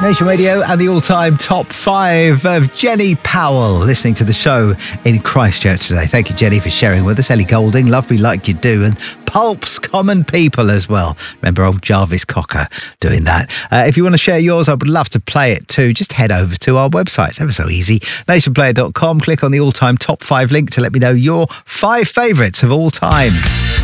Nation Radio and the all-time top 5 of Jenny Powell listening to the show in Christchurch today. Thank you, Jenny, for sharing with us. Ellie Goulding, Love Me Like You Do, and Pulp's Common People as well. Remember old Jarvis Cocker doing that. If you want to share yours, I would love to play it too. Just head over to our website. It's ever so easy. nationplayer.com. Click on the all-time top 5 link to let me know your 5 favourites of all time.